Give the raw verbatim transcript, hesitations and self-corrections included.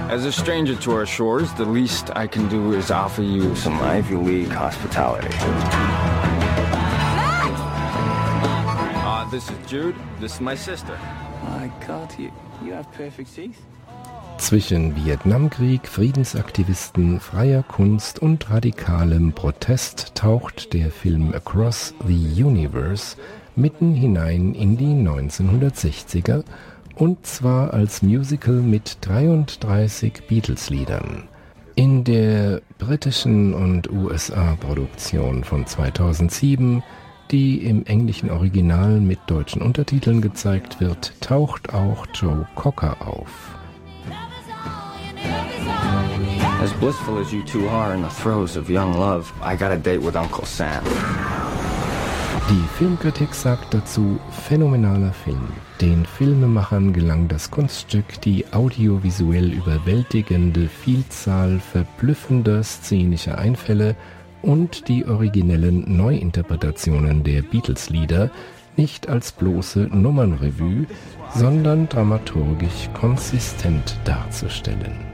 As a stranger to our shores, the least I can do is offer you some Ivy League hospitality. Uh, this is Jude. This is my sister. My God, you, you have perfect teeth. Zwischen Vietnamkrieg, Friedensaktivisten, freier Kunst und radikalem Protest taucht der Film Across the Universe mitten hinein in die neunzehnhundertsechziger, und zwar als Musical mit dreiunddreißig Beatles-Liedern. In der britischen und U S A-Produktion von zweitausendsieben, die im englischen Original mit deutschen Untertiteln gezeigt wird, taucht auch Joe Cocker auf. As blissful as you two are in the throes of young love, I got a date with Uncle Sam. Die Filmkritik sagt dazu, phänomenaler Film. Den Filmemachern gelang das Kunststück, die audiovisuell überwältigende Vielzahl verblüffender szenischer Einfälle und die originellen Neuinterpretationen der Beatles-Lieder nicht als bloße Nummernrevue, sondern dramaturgisch konsistent darzustellen.